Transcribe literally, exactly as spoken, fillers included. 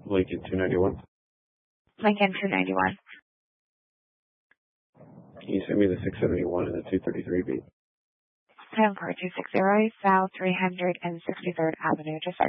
Lincoln two ninety-one. Lincoln two ninety-one. Can you send me the six seventy-one and the two thirty-three beat? ten four two six zero South three hundred sixty-third Avenue. Just